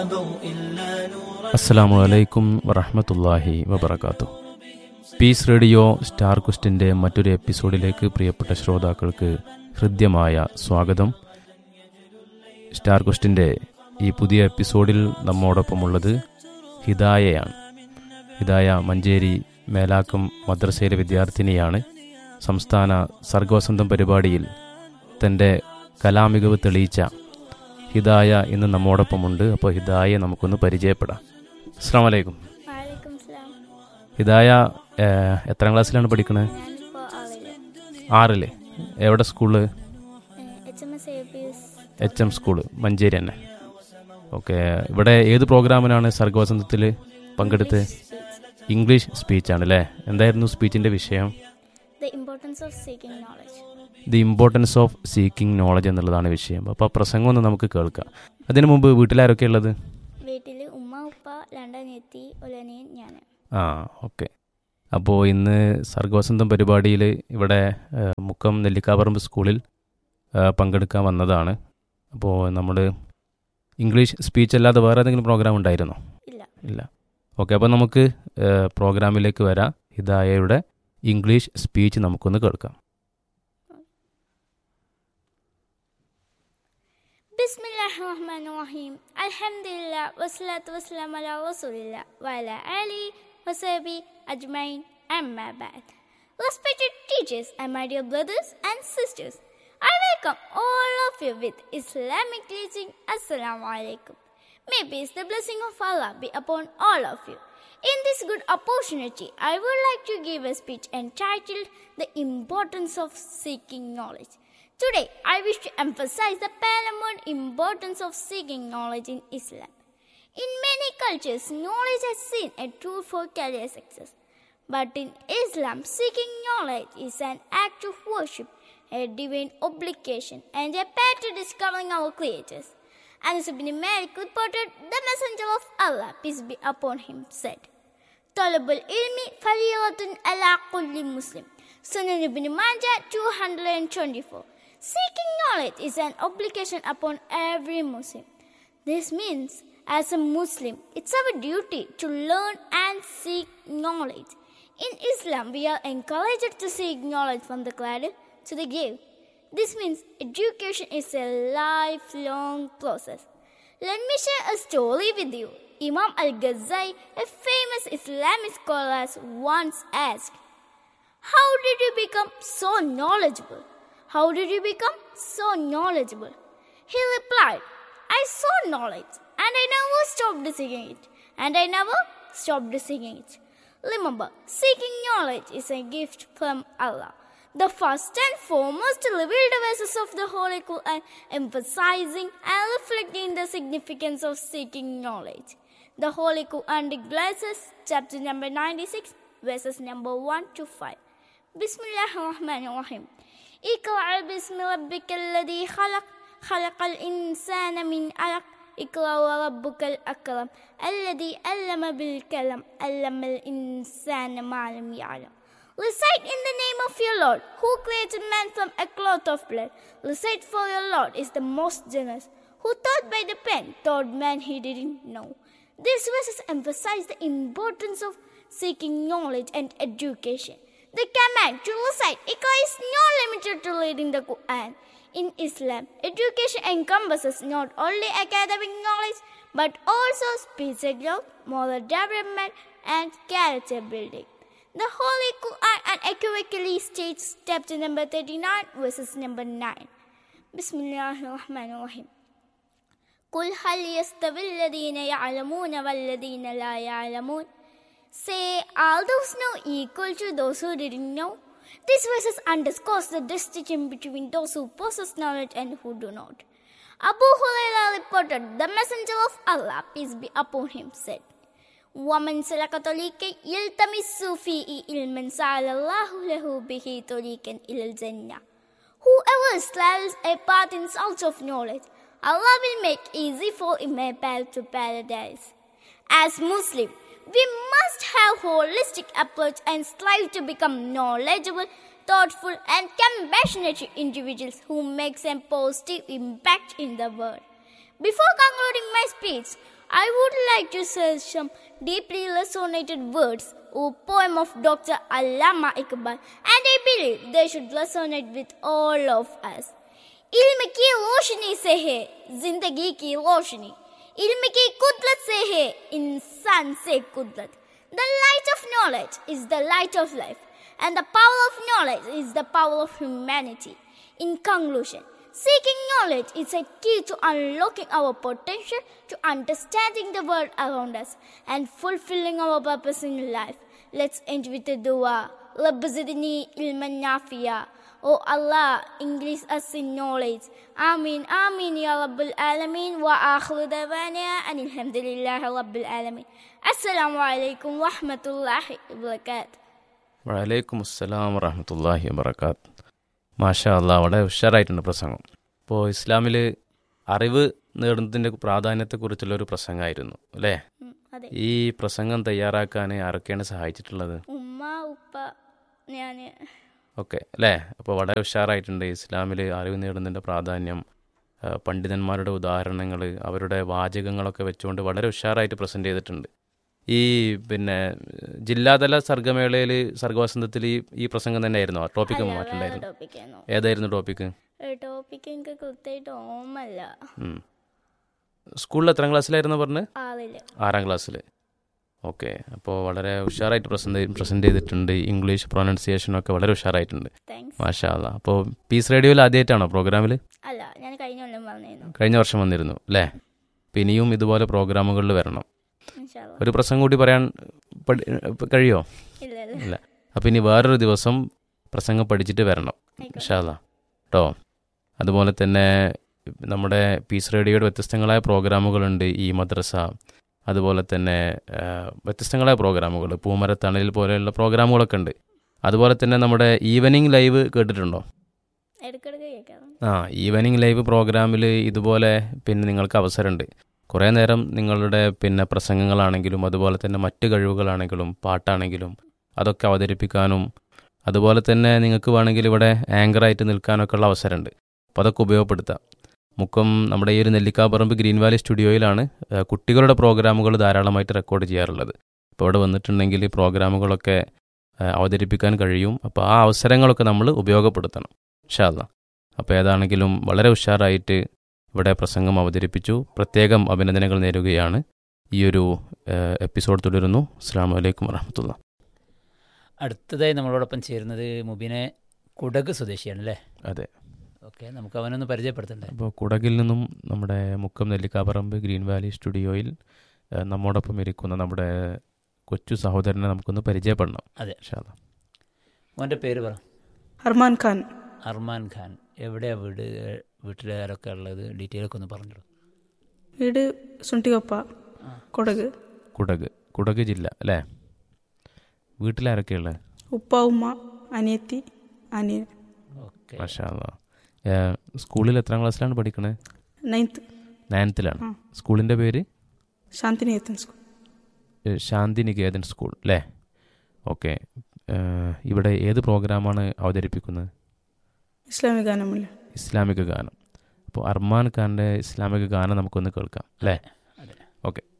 അസ്സലാമു അലൈക്കും വറഹ്മത്തുള്ളാഹി വബറകാതുഹു. പീസ് റേഡിയോ സ്റ്റാർ ക്വസ്റ്റിൻ്റെ മറ്റൊരു എപ്പിസോഡിലേക്ക് പ്രിയപ്പെട്ട ശ്രോതാക്കൾക്ക് ഹൃദ്യമായ സ്വാഗതം. സ്റ്റാർ ക്വസ്റ്റിൻ്റെ ഈ പുതിയ എപ്പിസോഡിൽ നമ്മോടൊപ്പമുള്ളത് ഹിദായയാണ്. ഹിദായ മഞ്ചേരി മേലാക്കം മദ്രസയിലെ വിദ്യാർത്ഥിനിയാണ്. സംസ്ഥാന സർഗവസന്തം പരിപാടിയിൽ തൻ്റെ കലാമികവ് തെളിയിച്ച ഹിദായ ഇന്ന് നമ്മോടൊപ്പമുണ്ട്. അപ്പോൾ ഹിദായെ നമുക്കൊന്ന് പരിചയപ്പെടാം. അസ്സലാമു അലൈക്കും. ഹിദായ എത്രാം ക്ലാസ്സിലാണ് പഠിക്കുന്നത്? 6. എവിടെ സ്കൂള്? HM സ്കൂള് മഞ്ചേരി തന്നെ. ഓക്കെ, ഇവിടെ ഏത് പ്രോഗ്രാമിനാണ് സർഗവസന്തത്തിൽ പങ്കെടുത്ത്? ഇംഗ്ലീഷ് സ്പീച്ചാണ് അല്ലേ? എന്തായിരുന്നു സ്പീച്ചിൻ്റെ വിഷയം? The importance of seeking knowledge എന്നുള്ളതാണ് വിഷയം. അപ്പോൾ പ്രസംഗം ഒന്ന് നമുക്ക് കേൾക്കാം. അതിനു മുമ്പ് വീട്ടിലാരൊക്കെ ഉള്ളത്? വീട്ടിൽ ഉമ്മ, ഉപ്പ, 2 അനിയത്തി, 1 അനിയൻ, ഞാൻ. ഓക്കെ. അപ്പോൾ ഇന്ന് സർഗവസന്തം പരിപാടിയിൽ ഇവിടെ മുക്കം നെല്ലിക്കാപറമ്പ് സ്കൂളിൽ പങ്കെടുക്കാൻ വന്നതാണ്. അപ്പോൾ നമ്മൾ ഇംഗ്ലീഷ് സ്പീച്ച് അല്ലാതെ വേറെ ഏതെങ്കിലും പ്രോഗ്രാം ഉണ്ടായിരുന്നോ? ഇല്ല. ഓക്കെ, അപ്പോൾ നമുക്ക് പ്രോഗ്രാമിലേക്ക് വരാം. ഹിദായയുടെ ഇംഗ്ലീഷ് സ്പീച്ച് നമുക്കൊന്ന് കേൾക്കാം. Bismillahirrahmanirrahim. Alhamdulillah wassalatu wassalamu ala rasulillah wa ala alihi wa sahbihi ajmain. Amma ba'd. Respected teachers and my dear brothers and sisters, I welcome all of you with Islamic greeting. Assalamu alaikum. May peace, the blessing of Allah be upon all of you. In this good opportunity, I would like to give a speech entitled The Importance of Seeking Knowledge. Today, I wish to emphasize the paramount importance of seeking knowledge in Islam. In many cultures, knowledge has seen a tool for career success. But in Islam, seeking knowledge is an act of worship, a divine obligation, and a path to discovering our creators. Anas ibn Malik reported, the Messenger of Allah, peace be upon him, said, Talabul ilmi fariyadatun ala kulli Muslim. Sunan ibn Majah 224. Seeking knowledge is an obligation upon every Muslim. This means, as a Muslim, it's our duty to learn and seek knowledge. In Islam, we are encouraged to seek knowledge from the cradle to the grave. This means education is a lifelong process. Let me share a story with you. Imam Al-Ghazali, a famous Islamic scholar, once asked, "How did you become so knowledgeable? How did you become so knowledgeable?" He replied, "I saw knowledge and I never stopped seeking it, and I never stopped seeking it." Remember, seeking knowledge is a gift from Allah. The first and foremost revealed verses of the Holy Quran emphasizing and reflecting the significance of seeking knowledge. The Holy Quran declares, chapter number 96, verses number 1 to 5. Bismillahirrahmanirrahim. اقرأ باسم ربك الذي خلق خلق الإنسان من علق اقرأ وربك الأكرم الذي علم بالقلم علم الإنسان ما لم يعلم. Recite in the name of your Lord, who created man from a cloth of blood. Recite, for your Lord is the most generous, who taught by the pen, taught man he didn't know. These verses emphasize the importance of seeking knowledge and education. The command to recite Iqra is not limited to reading the Quran. In Islam, education encompasses not only academic knowledge but also spiritual growth, moral development, and character building. The Holy Quran unequivocally states, chapter number 39, verses number 9. Bismillahirrahmanirrahim. قُلْ هَلْ يَسْتَوِي الَّذِينَ يَعْلَمُونَ وَالَّذِينَ لَا يَعْلَمُونَ. Say, are those now equal to those who didn't know? This verses underscores the distinction between those who possess knowledge and who do not. Abu Hurairah reported, the Messenger of Allah, peace be upon him, said, وَمَنْ سَلَكَ طَرِيقًا يَلْتَمِسُ فِيهِ عِلْمًا سَهَلَ اللَّهُ لَهُ بِهِ طَرِيقًا إِلَى الْجَنَّةِ. Whoever travels a path in search of knowledge, Allah will make easy for him a path to paradise. As Muslim, we must have holistic approach and strive to become knowledgeable, thoughtful, and compassionate individuals who make a positive impact in the world. Before concluding my speech, I would like to share some deeply resonated words or poem of Dr. Allama Iqbal, and I believe they should resonate with all of us. इल्म की रोशनी से है जिंदगी की रोशनी, इल्म की कुदरत से है इंसान से कुदरत. The light of knowledge is the light of life, and the power of knowledge is the power of humanity. In conclusion, seeking knowledge is a key to unlocking our potential, to understanding the world around us, and fulfilling our purpose in life. Let's end with a dua. Rabb zidni ilman nafiya. Oh Allah, increase us in knowledge. Ameen, Ameen, Ya Rabbal Alameen. Wa akhiru dawana alhamdulillahi Rabbil Alameen. Assalamu alaikum wa rahmatullahi wa barakatuh. വലൈക്കും അസ്സലാം വറഹമത്തല്ലാഹി വബറകാത്ത്. മാഷാ അല്ലാ, വളരെ ഉഷാറായിട്ടുണ്ട് പ്രസംഗം. ഇപ്പോൾ ഇസ്ലാമിൽ അറിവ് നേടുന്നതിൻ്റെ പ്രാധാന്യത്തെക്കുറിച്ചുള്ള ഒരു പ്രസംഗമായിരുന്നു അല്ലേ? അതെ. ഈ പ്രസംഗം തയ്യാറാക്കാൻ ആരൊക്കെയാണ് സഹായിച്ചിട്ടുള്ളത്? ഉമ്മ, ഉപ്പ, ഞാൻ. ഓക്കെ അല്ലേ? അപ്പോൾ വളരെ ഉഷാറായിട്ടുണ്ട്. ഇസ്ലാമിൽ അറിവ് നേടുന്നതിൻ്റെ പ്രാധാന്യം, പണ്ഡിതന്മാരുടെ ഉദാഹരണങ്ങൾ, അവരുടെ വാചകങ്ങളൊക്കെ വെച്ചുകൊണ്ട് വളരെ ഉഷാറായിട്ട് പ്രസൻറ്റ് ചെയ്തിട്ടുണ്ട്. ഈ പിന്നെ ജില്ലാതല സർഗമേളയിൽ സർഗവസന്തത്തിൽ ഈ പ്രസംഗം തന്നെയായിരുന്നോ? ടോപ്പിക്ക് മാറ്റുണ്ടായിരുന്നു? ടോപ്പിക്കാണോ? ഏതായിരുന്നു ടോപ്പിക്ക്? ടോപ്പിക്ക് എനിക്ക് കൃത്യമായിട്ട് ഓർമ്മല്ല. സ്കൂളിൽ എത്രാം ക്ലാസ്സിലായിരുന്നു പറഞ്ഞ്? 6ാം ക്ലാസ്സിൽ. ഓക്കെ. അപ്പോൾ വളരെ ഉഷാറായിട്ട് പ്രസൻറ്റ് ചെയ്തിട്ടുണ്ട്. ഇംഗ്ലീഷ് പ്രൊനൗൺസിയേഷനൊക്കെ വളരെ ഉഷാറായിട്ടുണ്ട്. മാഷാ അല്ലാ. അപ്പോൾ പീസ് റേഡിയോയിൽ ആദ്യമായിട്ടാണോ പ്രോഗ്രാമിൽ? അല്ല, ഞാൻ കഴിഞ്ഞ വർഷം വന്നിരുന്നു അല്ലേ? അപ്പോൾ ഇനിയും ഇതുപോലെ പ്രോഗ്രാമുകളിൽ വരണം. ഒരു പ്രസംഗം കൂടി പറയാൻ കഴിയുമോ? ഇല്ല. അപ്പം ഇനി വേറൊരു ദിവസം പ്രസംഗം പഠിച്ചിട്ട് വരണം ഇൻഷാ അല്ലാ കേട്ടോ. അതുപോലെ തന്നെ നമ്മുടെ പീസ് റേഡിയോയുടെ വ്യത്യസ്തങ്ങളായ പ്രോഗ്രാമുകളുണ്ട്. ഈ മദ്രസ, അതുപോലെ തന്നെ വ്യത്യസ്തങ്ങളായ പ്രോഗ്രാമുകൾ, പൂമരത്തണലിൽ പോലെയുള്ള പ്രോഗ്രാമുകളൊക്കെ ഉണ്ട്. അതുപോലെ തന്നെ നമ്മുടെ ഈവനിങ് ലൈവ് കേട്ടിട്ടുണ്ടോ? ഈവനിങ് ലൈവ് പ്രോഗ്രാമിൽ ഇതുപോലെ പിന്നെ നിങ്ങൾക്ക് അവസരമുണ്ട്. കുറേ നേരം നിങ്ങളുടെ പിന്നെ പ്രസംഗങ്ങളാണെങ്കിലും അതുപോലെ തന്നെ മറ്റ് കഴിവുകളാണെങ്കിലും പാട്ടാണെങ്കിലും അതൊക്കെ അവതരിപ്പിക്കാനും, അതുപോലെ തന്നെ നിങ്ങൾക്ക് വേണമെങ്കിൽ ഇവിടെ ആങ്കറായിട്ട് നിൽക്കാനൊക്കെ ഉള്ള അവസരമുണ്ട്. അപ്പോൾ അതൊക്കെ ഉപയോഗപ്പെടുത്താം. മുക്കം നമ്മുടെ ഈ ഒരു നെല്ലിക്കാപ്പറമ്പ് ഗ്രീൻ വാലി സ്റ്റുഡിയോയിലാണ് കുട്ടികളുടെ പ്രോഗ്രാമുകൾ ധാരാളമായിട്ട് റെക്കോർഡ് ചെയ്യാറുള്ളത്. അപ്പോൾ ഇവിടെ വന്നിട്ടുണ്ടെങ്കിൽ പ്രോഗ്രാമുകളൊക്കെ അവതരിപ്പിക്കാൻ കഴിയും. അപ്പോൾ ആ അവസരങ്ങളൊക്കെ നമ്മൾ ഉപയോഗപ്പെടുത്തണം ഇൻഷാ അല്ലാ. അപ്പോൾ ഏതാണെങ്കിലും വളരെ ഉഷാറായിട്ട് ഇവിടെ പ്രസംഗം അവതരിപ്പിച്ചു. പ്രത്യേകം അഭിനന്ദനങ്ങൾ നേരുകയാണ്. ഈയൊരു എപ്പിസോഡ് തുടരുന്നു. അസ്സലാമു അലൈക്കും വറഹ്മത്തുള്ളാഹി. അടുത്തതായി നമ്മളോടൊപ്പം ചേരുന്നത് മുബീനെ കുടക് സ്വദേശിയാണല്ലേ? അതെ. ഓക്കെ, നമുക്ക് അവനൊന്ന് പരിചയപ്പെടുത്തണ്ടേ? അപ്പോൾ കുടകിൽ നിന്നും നമ്മുടെ മുക്കം നെല്ലിക്കാപ്പറമ്പ് ഗ്രീൻ വാലി സ്റ്റുഡിയോയിൽ നമ്മോടൊപ്പം ഇരിക്കുന്ന നമ്മുടെ കൊച്ചു സഹോദരനെ നമുക്കൊന്ന് പരിചയപ്പെടണം. അതെ, ഇൻഷാ അല്ലാ. മോൻ്റെ പേര് പറ. അർമാൻ ഖാൻ. അർമാൻ ഖാൻ. എവിടെയാണ് വീട്? വീട്ടിലാരൊക്കെ ഉള്ളത്? ഡീറ്റെയിൽ ഒക്കെ ഒന്ന് പറഞ്ഞോളൂ. വീട് സുണ്ടികൊപ്പ, കുടക്. കുടക് ജില്ല അല്ലേ? വീട്ടിലാരൊക്കെയുള്ളത്? ഉപ്പ, ഉമ്മ, അനിയത്തി, അനിയൻ. ഓക്കെ, മാഷാ അല്ലാ. സ്കൂളിൽ എത്രാം ക്ലാസ്സിലാണ് പഠിക്കണത്? 9th-ലാണ്. സ്കൂളിൻ്റെ പേര്? ശാന്തിനികേതൻ സ്കൂൾ. ശാന്തിനികേതൻ സ്കൂൾ അല്ലേ? ഓക്കെ. ഇവിടെ ഏത് പ്രോഗ്രാമാണ് അവതരിപ്പിക്കുന്നത്? ഇസ്ലാമിക ഗാനം. അപ്പോൾ അർമാൻ ഖാൻ്റെ ഇസ്ലാമിക ഗാനം നമുക്കൊന്ന് കേൾക്കാം അല്ലേ? ഓക്കെ.